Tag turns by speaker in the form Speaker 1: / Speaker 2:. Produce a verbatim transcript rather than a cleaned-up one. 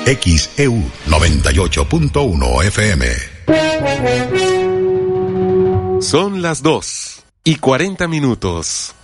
Speaker 1: X E U noventa y ocho punto uno F M.
Speaker 2: Son las dos y cuarenta minutos.